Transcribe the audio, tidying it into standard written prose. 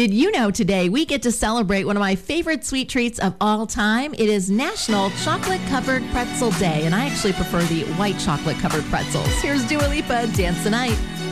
Did you know today we get to celebrate one of my favorite sweet treats of all time? It is National Chocolate Covered Pretzel Day, and I actually prefer the white chocolate covered pretzels. Here's Dua Lipa, Dance the Night.